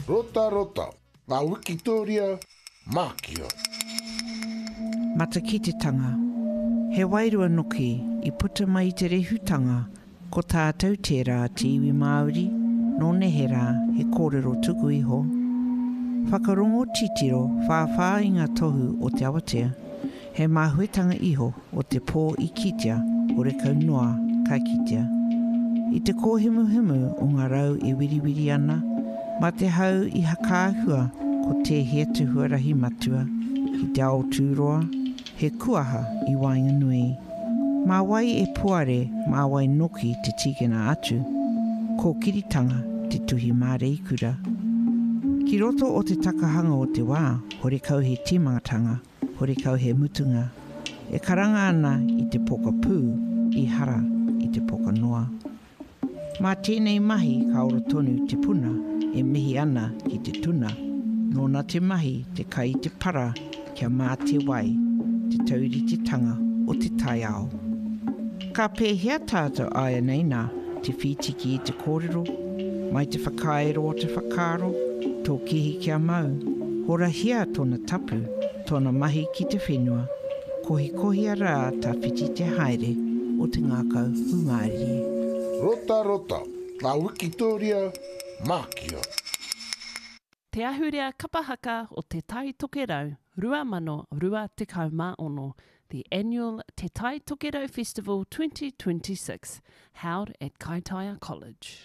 Rota rota, ngā Wikitoria, Mākia. Matakititanga. He wairua noki I puta mai te rehutanga ko tātou tērā te iwi Māori, no nehera he kōrero tuku iho. Whakarongo titiro whāwhā I ngā tohu o te awatea, he māhuetanga iho o te pō I kitea o rekau noa kai kitea. I te kōhimuhimu o ngā rau e wiriwiri ana, ma te hau I hakaahua ko te hea tuhuarahi matua, ki te ao tūroa, he kuaha I Wainganui. Mā wai e puare, mā wai noki te tikena atu, ko kiritanga te tuhi māreikura. Ki roto o te takahanga o te wā, hore kau he timangatanga, hore kau he mutunga. E karanga ana I te poka pū, I hara I te poka noa. Mā tēnei mahi ka ora tonu te puna, e mihi ana ki te tuna. Nōna te mahi te kai te para, kia mā te wai, te tauri te tanga o te tai ao. Ka pēhea tātou aia nei nā, te whitiki I te kōrero, mai te whakaero o te whakaro, tō kihi kia mau, hora hia tōna tapu, tōna mahi ki te whenua, kohi ara tā whiti te haere o te ngākau humāriri. Rota rota, ngā Wikitoria, Mākia. Te ahurea kapahaka o te Tai Tokerau, Rua Mano Rua Tekau Mā Ono, the annual Te Tai Tokerau Festival 2026, held at Kaitaia College.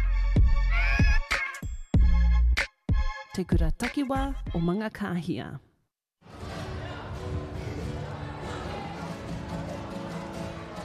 Te kura takiwa o Mangakahia.